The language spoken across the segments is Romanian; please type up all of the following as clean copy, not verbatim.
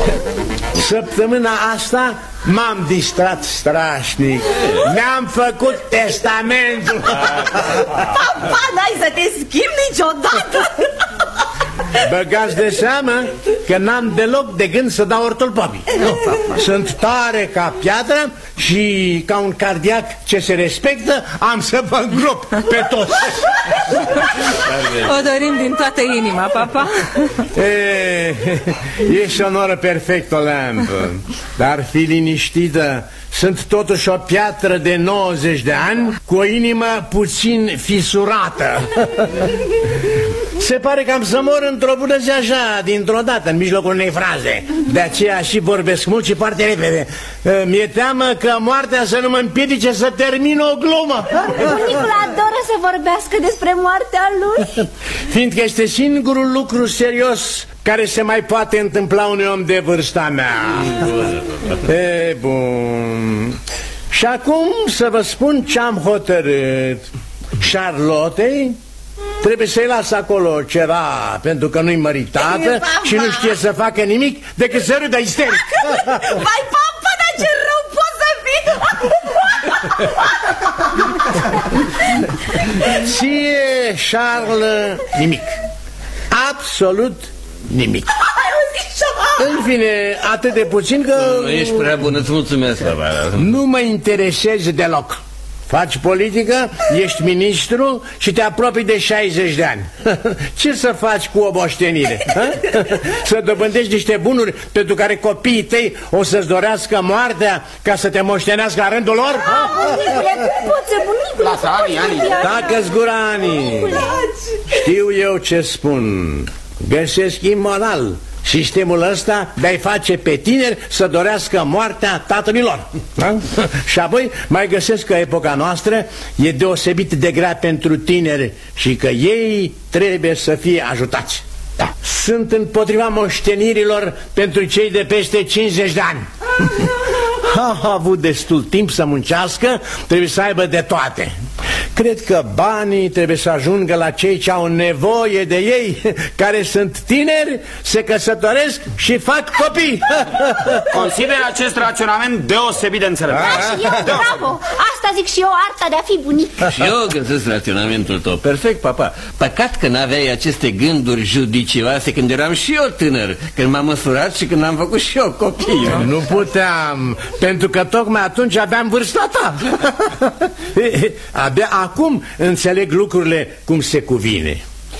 Săptămâna asta m-am distrat strașnic. Mi-am făcut testamentul. Papa, n-ai să te schimbi niciodată. Băgați de seamă că n-am deloc de gând să dau ortul popii. Sunt tare ca piatră și ca un cardiac ce se respectă am să vă îngrop pe toți. O dorim din toată inima, papa. Ești o noră perfect, Olamp. Dar fi liniștită, sunt totuși o piatră de 90 de ani cu o inimă puțin fisurată. Se pare că am să mor într-o bună zi așa, dintr-o dată, în mijlocul unei fraze. De aceea și vorbesc mult și foarte repede. Mi-e teamă că moartea să nu mă împiedice să termin o glumă. Bunicul adoră să vorbească despre moartea lui. Fiindcă este singurul lucru serios care se mai poate întâmpla unui om de vârsta mea. E, bun. Și acum să vă spun ce-am hotărât. Charlotte trebuie să-i las acolo ceva, pentru că nu-i măritată și nu știe să facă nimic decât să râdă isteric. Vai, papa, dar ce rău poți să fii! Ție, Charles, nimic. Absolut nimic. În fine, atât de puțin că... Nu, ești prea bun, îți mulțumesc, papa. Nu mă interesezi deloc. Faci politică, ești ministru și te apropii de 60 de ani. Ce să faci cu o moștenire? Să dobândești niște bunuri pentru care copiii tăi o să-ți dorească moartea ca să te moștenească la rândul lor? Bunicule, cum poți să, bunicule? Lasă, Ani. Tacă-ți gura, Ani. Știu eu ce spun. Găsesc imoral sistemul ăsta de a-i face pe tineri să dorească moartea tatălilor. Da? Și apoi mai găsesc că epoca noastră e deosebit de grea pentru tineri și că ei trebuie să fie ajutați. Da. Sunt împotriva moștenirilor pentru cei de peste 50 de ani. A avut destul timp să muncească, trebuie să aibă de toate. Cred că banii trebuie să ajungă la cei ce au nevoie de ei, care sunt tineri, se căsătoresc și fac copii. Consider acest raționament deosebit de înțelept. Da, și eu, bravo! Asta zic și eu, arta de a fi bunic. Și eu găsesc raționamentul tău. Perfect, papa. Păcat că n-aveai aceste gânduri judicioase când eram și eu tânăr, când m-am măsurat și când am făcut și eu copii. Nu puteam, pentru că tocmai atunci aveam vârsta ta. Abia acum înțeleg lucrurile cum se cuvine.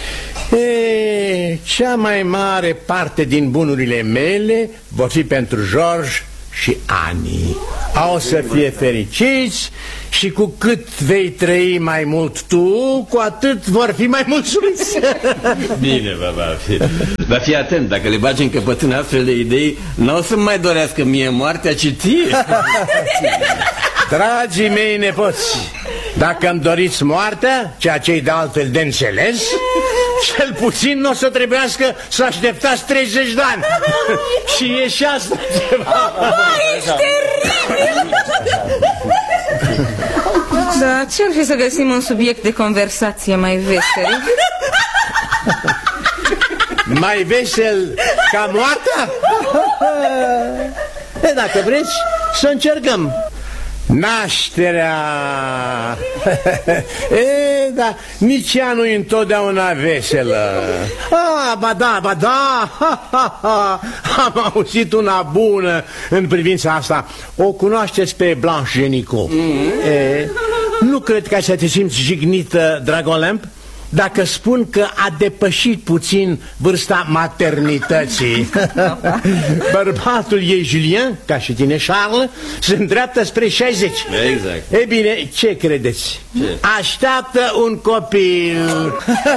Cea mai mare parte din bunurile mele vor fi pentru George și Ani. Au să fie fericiți și cu cât vei trăi mai mult tu, cu atât vor fi mai mulțumiți. Bine, baba. Dar fii atent, dacă le bagi în căpătân astfel de idei, n-o să mai dorească mie moartea, ci ție. Dragii mei nepoți, dacă îmi doriți moartea, ceea ce-i de altfel de înțeles, cel puțin nu o să trebuiască să așteptați 30 de ani. Și e și asta ceva. Ești teribil! Da, ce-ar fi să găsim un subiect de conversație mai vesel? Mai vesel ca moartea? Dacă vreți, să încercăm. Nașterea. Da, nici ea nu-i întotdeauna veselă. Ba da. Am auzit una bună în privința asta. O cunoașteți pe Blanche Genicaud. Nu cred că să te simți jignită, Dragolemp, dacă spun că a depășit puțin vârsta maternității. Bărbatul ei, Julien, ca și tine, Charles, se îndreaptă spre 60. Exact. Ei bine, ce credeți? Ce? Așteaptă un copil.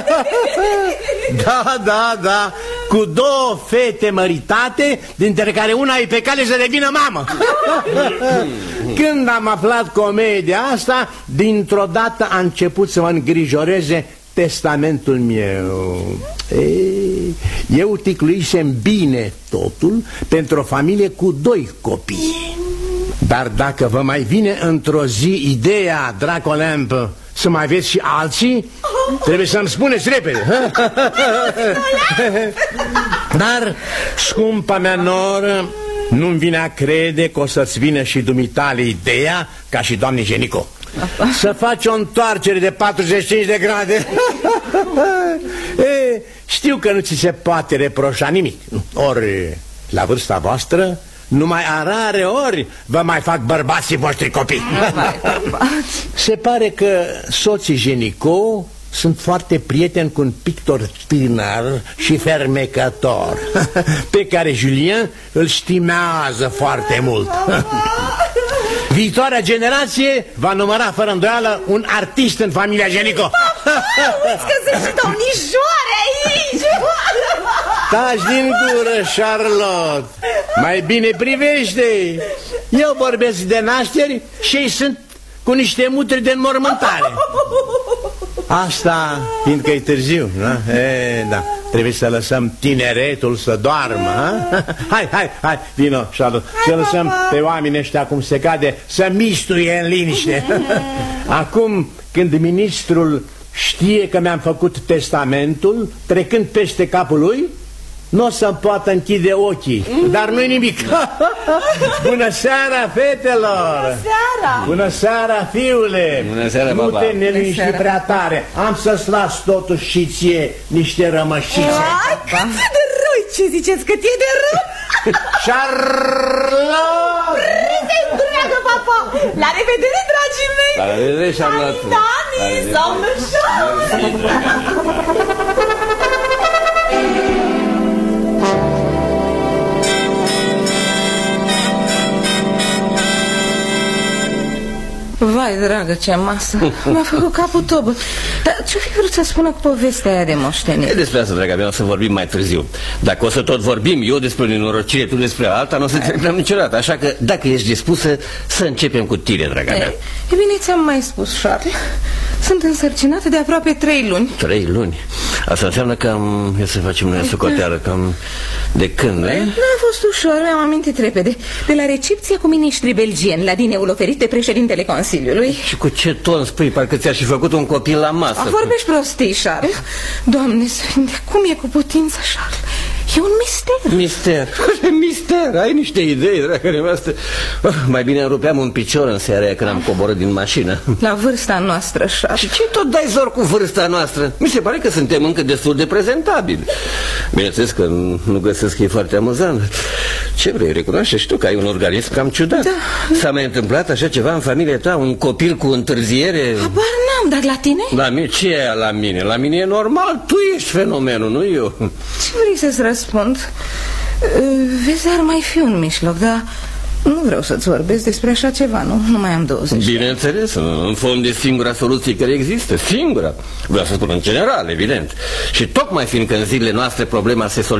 Da, cu 2 fete măritate, dintre care una e pe cale să devină mamă. Când am aflat comedia asta, dintr-o dată a început să mă îngrijoreze testamentul meu. Eu ticluisem bine totul pentru o familie cu 2 copii. Dar dacă vă mai vine într-o zi ideea, Dracolemp, să mai aveți și alții, trebuie să-mi spuneți repede. Dar, scumpa mea noră, nu-mi vine a crede că o să-ți vină și dumitale ideea, ca și doamnei Genico, să faci o întoarcere de 45 de grade. Știu că nu ți se poate reproșa nimic. Ori, la vârsta voastră, numai a rare ori vă mai fac bărbații voștri copii. Se pare că soții Genico sunt foarte prieteni cu un pictor tânăr și fermecător, pe care Julien îl stimează foarte mult. Viitoarea generație va număra fără îndoială un artist în familia Genico. Uite că sunt și domnișoare aici. Taci din gură, Charlotte. Mai bine privește. Eu vorbesc de nașteri și ei sunt cu niște mutri de înmormântare. Asta fiindcă e târziu, nu? Da, trebuie să lăsăm tineretul să doarmă. Hai, vino, Charlotte, să lăsăm pe oamenii ăștia cum se cade să mistuie în liniște. Acum, când ministrul știe că mi-am făcut testamentul, trecând peste capul lui, nu o să-mi poată închide ochii. Dar nu-i nimic. Bună seara, fetelor! Bună seara! Bună seara, fiule! Bună seara, nu baba! te neliniști prea tare. Am să-ți las totuși și ție niște rămășițe. Ai, cât e de rău! Ce ziceți, cât e de rău? Charlotte! Dragă papa! La revedere, dragii mei! La revedere, Charlotte! Dani, Vai, dragă, ce masă. Mi-a făcut capul tobă. Dar ce-o fi vrut să spună cu povestea aia de moștenire? E despre asta, draga mea, o să vorbim mai târziu. Dacă o să tot vorbim, eu despre nenorocire, tu despre alta, nu o să terminăm niciodată. Așa că, dacă ești dispusă, să începem cu tine, draga mea. E bine, ți-am mai spus, Charles. Sunt însărcinată de aproape 3 luni. 3 luni? Asta înseamnă că eu să facem noi socoteală cam de când, nu? Nu a fost ușor, mi-am amintit repede. De la recepția cu miniștrii belgieni, la dineul oferit de președintele Consiliului. Și cu ce ton spui, parcă ți-ar fi făcut un copil la masă. Vorbești prostii, Charles. Doamne sfinte, cum e cu putință, Charles? E un mister. Mister? Mister? Ai niște idei, dragă nevastă. Mai bine îmi rupeam un picior în seara aia când am coborât din mașină. La vârsta noastră, Charles. Și ce tot dai zor cu vârsta noastră? Mi se pare că suntem încă destul de prezentabili. Bineînțeles că nu găsesc că e foarte amuzant. Ce vrei, recunoaște și tu că ai un organism cam ciudat. Da. S-a mai întâmplat așa ceva în familia ta? Un copil cu întârziere? Habar n-am, dar la tine? La mine? Ce e la mine? La mine e normal, tu ești fenomenul, nu eu. Ce vrei să-ți răspund? Vezi, ar mai fi un mijloc, dar nu vreau să-ți vorbesc despre așa ceva, nu mai am 20. Bineînțeles, în fond e singura soluție care există, singura. Vreau să spun în general, evident. Și tocmai fiindcă în zilele noastre problema se